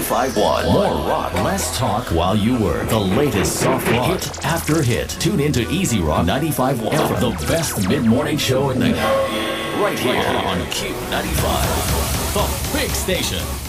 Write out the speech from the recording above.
95.1. More rock, less talk while you work. The latest soft rock, hit after hit. Tune into Easy Rock 95.1, the best mid-morning show in the right here on Q95, the big station.